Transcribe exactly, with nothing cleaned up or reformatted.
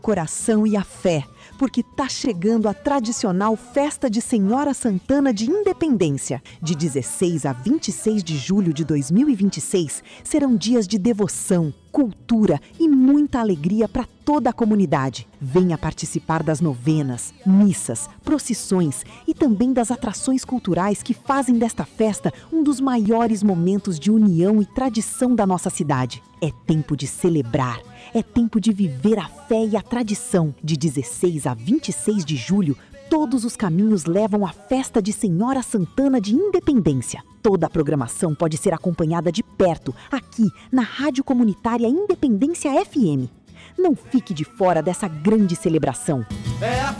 coração e a fé, porque tá chegando a tradicional Festa de Senhora Santana de Independência. De dezesseis a vinte e seis de julho de dois mil e vinte e seis, serão dias de devoção, cultura e muita alegria para toda a comunidade. Venha participar das novenas, missas, procissões e também das atrações culturais que fazem desta festa um dos maiores momentos de união e tradição da nossa cidade. É tempo de celebrar, é tempo de viver a fé e a tradição. De dezesseis a vinte e seis de julho, todos os caminhos levam à Festa de Senhora Santana de Independência. Toda a programação pode ser acompanhada de perto, aqui na Rádio Comunitária Independência F M. Não fique de fora dessa grande celebração. É a